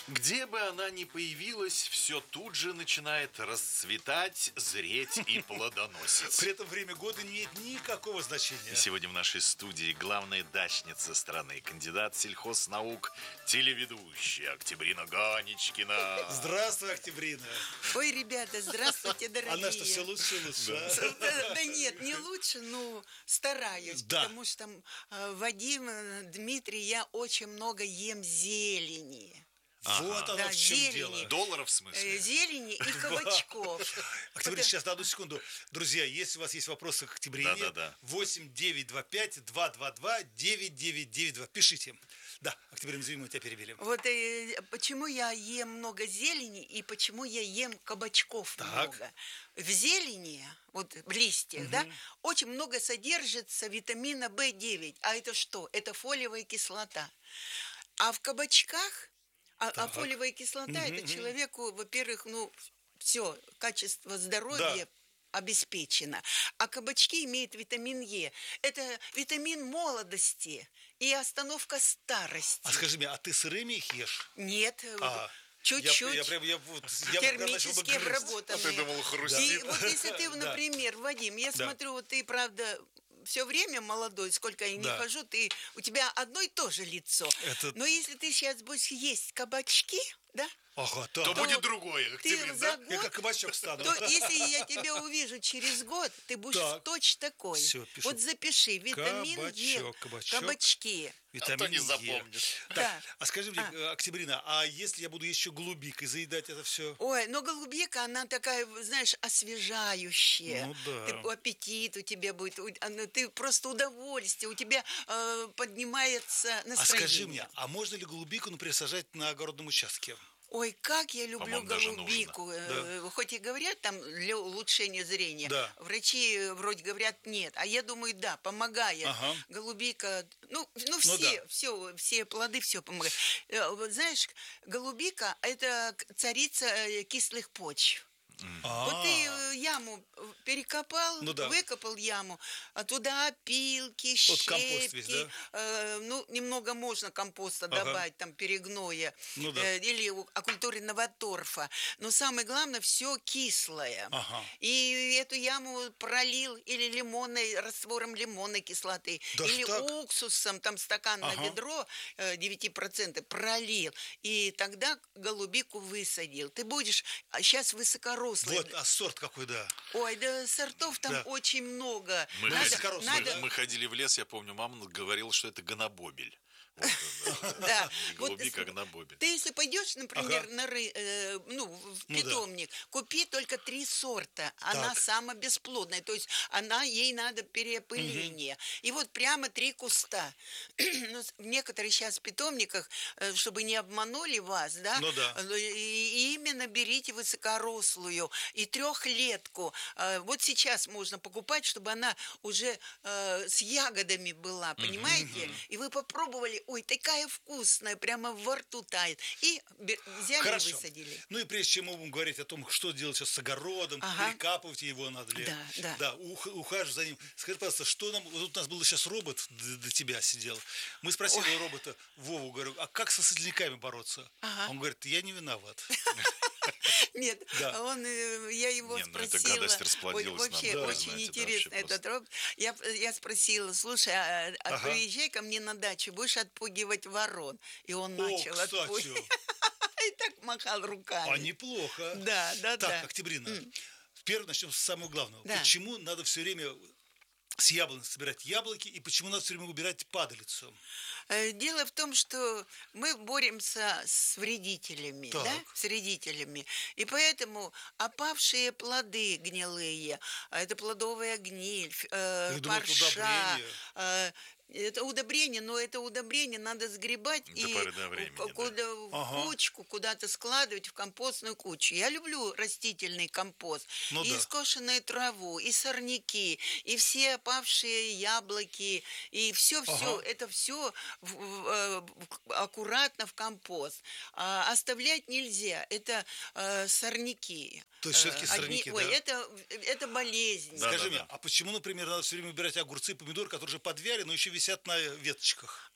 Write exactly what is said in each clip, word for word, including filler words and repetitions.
Где бы она ни появилась, все тут же начинает расцветать, зреть и плодоносить. При этом время года не имеет никакого значения. И сегодня в нашей студии главная дачница страны, кандидат сельхознаук, телеведущая Октябрина Ганичкина. Здравствуй, Октябрина. Ой, ребята, здравствуйте, дорогие. Она что, все лучше и лучше? Да, да, да нет, не лучше, но стараюсь, Да. потому что э, Вадим, э, Дмитрий, я очень много ем зелени. Вот оно Да, в чем зелени. дело. Долларов в Э, смысле? Зелени и кабачков. Октябрина, сейчас на одну секунду. Друзья, если у вас есть вопросы к Октябрине, Да-да-да. восемь девятьсот двадцать пять двести двадцать два девять девять девять два. Пишите. Да, Октябрина, извини, мы тебя перебили. Вот э, почему я ем много зелени и почему я ем кабачков Так. много. В зелени, вот в листьях, да, очень много содержится витамина бэ девять. А это что? Это фолиевая кислота. А в кабачках, а, а Так. фолиевая кислота, это человеку, во-первых, ну, все, качество здоровья Да. обеспечено. А кабачки имеют витамин Е. Это витамин молодости и остановка старости. А скажи мне, а ты сырыми их ешь? Нет, А, чуть-чуть. Я, я прям, я, вот, я прям начал бы термически грызть. обработанные. А ты думал, И хрустит? вот если ты, Да. например, Вадим, я Да. смотрю, вот ты, правда, все время молодой, сколько я не Да. хожу, ты, у тебя одно и то же лицо. Это- Но если ты сейчас будешь есть кабачки, да, Ага, так. То то будет другое, ты Октябрин, за да? Я год, как кабачок стану. то если я тебя увижу через год, ты будешь Так. точно такой. Всё, пишу. Вот запиши, витамин Е, Кабачок, кабачок. кабачки. А то Витамин не Е. запомнишь. Так, Да. а скажи мне, э, Октябрина, а если я буду еще голубикой заедать это все? Ой, но голубика, она такая, знаешь, освежающая. Ну да. Ты, аппетит у тебя будет, у- она- ты просто удовольствие, у тебя э, поднимается А настроение. скажи мне, а можно ли голубику, например, сажать на огородном участке? Ой, как я люблю По-моему, даже голубику. Э, Хоть и говорят там для улучшения зрения, Да. врачи э, вроде говорят нет. А я думаю, да, помогает. Ага. Голубика, ну, ну все, да. все, все плоды, все помогает. Э, Вот знаешь, голубика – это к- царица э, кислых почв. Вот ты э, яму э, перекопал, Ну да. выкопал яму, а туда опилки, Вот компост весь, щепки, да? э, ну, немного можно компоста Ага. добавить, там, перегноя, Ну да. э, или у- окультуренного торфа. Но самое главное, все кислое. Ага. И эту яму пролил или лимонной, раствором лимонной кислоты, Даже или так? уксусом, там, стакан Ага. на ведро э, девять процентов пролил. И тогда голубику высадил. Ты будешь сейчас высокорослый. Вот, а сорт какой, да. Ой, да сортов там Да. очень много. Мы, Ну, ходи- высокорослый, мы- да? мы ходили в лес, я помню, мама говорила, что это гонобобель. Вот, да, да. Да. Вот Голубика, с- гонобобель. Ты если пойдешь, например, Ага. на ры- э, ну, в Ну да. питомник, купи только три сорта. Она Так. самая бесплодная. То есть она, ей надо переопыление. И вот прямо три куста. Ну, с- в некоторых сейчас питомниках, э, чтобы не обманули вас, да, Ну да. э, и именно берите высокорослую и трехлетку. Э, Вот сейчас можно покупать, чтобы она уже э, с ягодами была, понимаете? И вы попробовали, ой, такая вкусная, прямо во рту тает. И бе- взяли и Хорошо. высадили. Ну и прежде чем мы будем говорить о том, что делать сейчас с огородом, Ага. перекапывать его надо ли. Да, да. Да, ух- ухаживать за ним. Скажи, пожалуйста, что нам... Вот тут у нас был сейчас робот д- до тебя сидел. Мы спросили у робота Вову, говорю, а как со сосляками бороться? Ага. Он говорит, я не виноват. Нет, Да. он, э, я его Не, ну это спросила. гадость расплодилась, Ой, вообще надо очень признать, это интересно вообще этот робот. Я, я спросила, слушай, а, а Ага. приезжай ко мне на дачу, будешь отпугивать ворон. И он О, начал кстати. отпугивать. И так махал руками. А неплохо. Да, да, Так, да. Октябрина, первое начнем с самого главного. Да. Почему надо все время с яблонь собирать яблоки и почему надо все время убирать падалицу? Э, Дело в том, что мы боремся с вредителями, Так. да, с вредителями. И поэтому опавшие плоды гнилые, а это плодовая гниль, ф- э, Я думал, это парша, удобрение. э, это удобрение, но это удобрение надо сгребать До и поры до времени, ку- да. куда- в Ага. кучку куда-то складывать в компостную кучу. Я люблю растительный компост. Ну и да. скошенную траву, и сорняки, и все опавшие яблоки, и все-все, Ага. это все аккуратно в компост. А оставлять нельзя. Это э, сорняки. То есть всё-таки Э, одни- сорняки, Ой, да? это, это болезнь. Да, Скажи да, мне, да. а почему, например, надо все время убирать огурцы и помидоры, которые уже подвяли, но еще висят на веточках.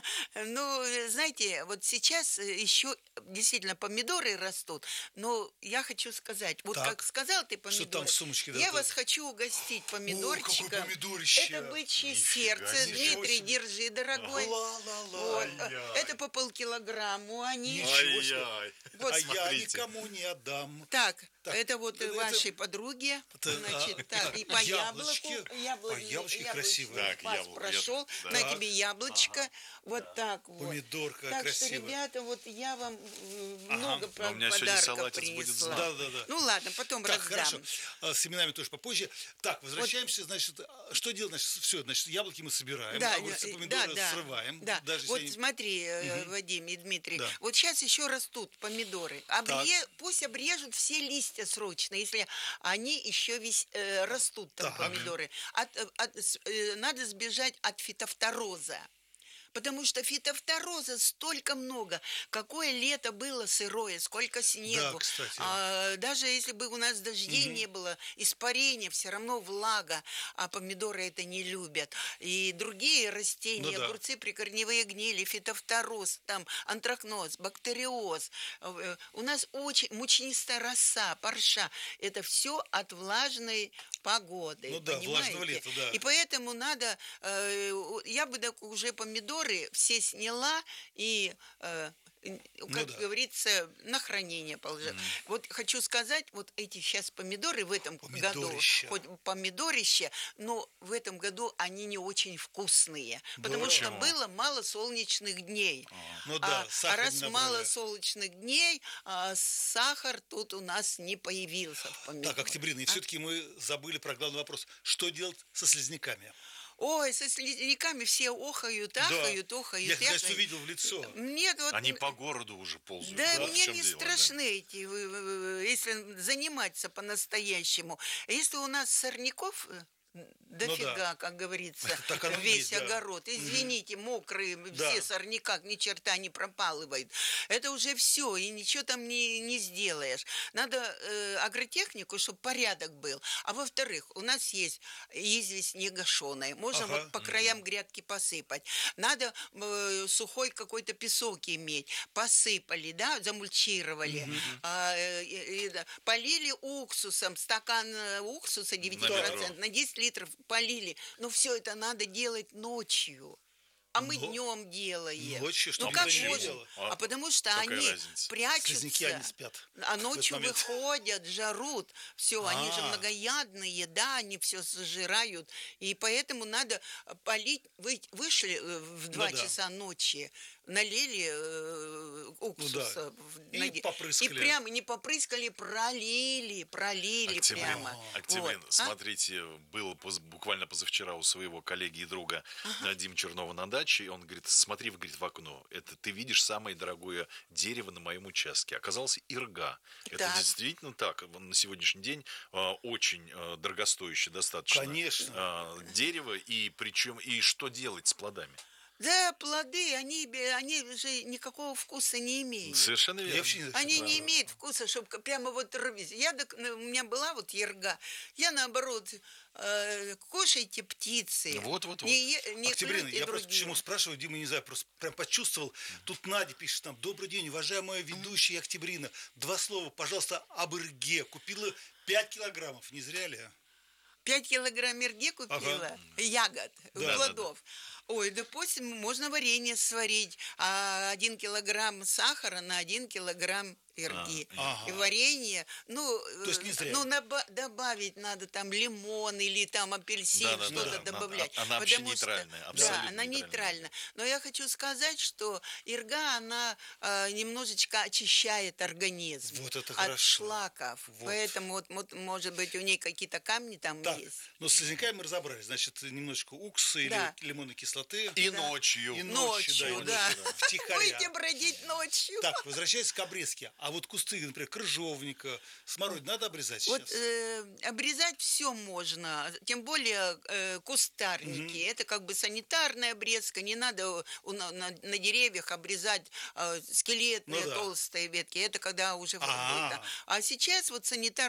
Ну, э, знаете, вот сейчас э, еще действительно помидоры растут, но я хочу сказать, вот Так. как сказал ты Что там помидоры, в сумочке? да, я да? вас хочу угостить О, какое помидорчиком. помидорище! Это бычье Нифига сердце. себе. Дмитрий, себе. держи, дорогой. Ла-ла-ла. Вот, э, Ай-яй. это по полкилограмму. Они. Ничего себе. Ай-яй. Вот, А я смотрите. никому не отдам. так, Так, это вот э, это- вашей подруге. Это, Значит, а, так, так, и по яблочки. яблоку. Яблоки, По яблочки яблочный красивые. Так, пас яблоко, прошел. я- На Так. тебе яблочко. Вот так вот. Помидорка Так красивая. что, ребята, вот я вам м, Ага. много Но у меня сегодня подарков салатец будет принесла. знать. Да, да, да. Ну ладно, потом Так, раздам. хорошо. А, с именами тоже попозже. Так, возвращаемся, значит, а, что делать? Значит, все, значит, яблоки мы собираем, Да, огурцы, э, помидоры да, да. срываем. Да. Даже если Вот они- смотри, э, Вадим и Дмитрий, Да. вот сейчас еще растут помидоры. Обре- Пусть обрежут все листья срочно, если они еще весь, э, растут там Так. помидоры. От- э, от- с- э, надо сбежать от фитофтороза. Потому что фитофтороза столько много. Какое лето было сырое, сколько снегу. Да, кстати. А, даже если бы у нас дождей не было, испарения, все равно влага, а помидоры это не любят. И другие растения, Ну да. огурцы, прикорневые гнили, фитофтороз, там антракноз, бактериоз. Э, У нас очень мучнистая роса, парша. Это все от влажной погоды. Ну да, влажного понимаете? лета, да. И поэтому надо, э, у- я бы так уже помидоры все сняла и, э, н- как да. говорится, на хранение положила. Вот хочу сказать, вот эти сейчас помидоры в этом году, Помидорища. хоть помидорище, но в этом году они не очень вкусные, потому Да. что Почему? было мало солнечных дней. Ну да, а, сахар а не раз набрали. мало солнечных дней, а, сахар тут у нас не появился в помидорах. Так, Октябрина, и все-таки мы забыли про главный вопрос. Что делать со слизняками? Ой, со слизняками все охают, ахают, охают. Я когда ахают. увидел в лицо. Нет, вот, Они по городу уже ползают. да, Вот в мне чем не дело, да. страшны эти, вы- вы- вы- если заниматься по-настоящему. Если у нас сорняков э, дофига, да. как говорится, Так оно и весь есть, да. огород. Извините, мокрые, Да. все сорняках, ни черта не пропалывает. Это уже все, и ничего там не, не сделаешь. Надо э, агротехнику, чтобы порядок был. А во-вторых, у нас есть известь негашеная. Можно Ага. вот по краям грядки посыпать. Надо э, сухой какой-то песок иметь. Посыпали, да, замульчировали. А, э, и- и, да, полили уксусом. Стакан э, уксуса девять процентов на десять литров полили. Но все это надо делать ночью. А мы Но- днем делаем. Ночью, Ну чтобы как никто не можно? видел. А, А потому что какая они разница? прячутся. Слизняки, они спят А в ночью этот момент. выходят, жарут. Все, они же А. многоядные, да, они все сожирают. И поэтому надо полить. Вы вышли э, в два да. часа ночи, налили э, уксуса. в- И на де- попрыскали. И прямо не попрыскали, пролили, пролили Октябрин, прямо. Октябрин, Вот. А? смотрите, был поз- буквально позавчера у своего коллеги и друга э, Димы Чернова на даче, и он говорит, смотри, говорит, в окно, это ты видишь самое дорогое дерево на моем участке. Оказалось, ирга. Это Так. действительно так. На сегодняшний день э, очень э, дорогостоящее достаточно Конечно. э, дерево, и причем, и что делать с плодами? Да, плоды, они, бе- они же никакого вкуса не имеют. Совершенно Я верно. вообще не знаю, Они что не это. имеют вкуса, чтобы прямо вот рвись. Я, так, ну, у меня была вот ерга. Я, наоборот, э, кушайте птицы. Вот-вот-вот. Не, е- не Октябрина, клюйте я просто другие. почему спрашиваю, Дима, не знаю, просто прям почувствовал. Тут Надя пишет нам: добрый день, уважаемая ведущая Октябрина. Два слова, пожалуйста, об ирге. Купила пять килограммов, не зря ли? Пять килограмм ирги купила, Ага. ягод, Да, плодов. Ой, допустим, можно варенье сварить, а один килограмм сахара на один килограмм ирги. Ага. И варенье, ну, То есть э, не зря. ну наба- добавить надо там лимон или там апельсин, Да-да-да, что-то да. добавлять. Она вообще Потому что- нейтральная, Да, абсолютно она нейтральная. нейтральна. Но я хочу сказать, что ирга, она э, немножечко очищает организм Вот это от хорошо. шлаков. Вот. Поэтому, вот, вот, может быть, у ней какие-то камни там Так, есть. ну с слизняками мы разобрались. Значит, немножечко уксуса Да. или лимонной кислоты. И Да. ночью. И Ночью, ночью, да. и ночью, втихаря. Выйти бродить ночью. Так, возвращаясь к обрезке. А вот кусты, например, крыжовника, смородины надо обрезать Вот сейчас? э, обрезать все можно, тем более э, кустарники. Это как бы санитарная обрезка. Не надо у- на, на- на деревьях обрезать э, скелетные Ну да. толстые ветки. Это когда уже А. это. А сейчас вот санитарная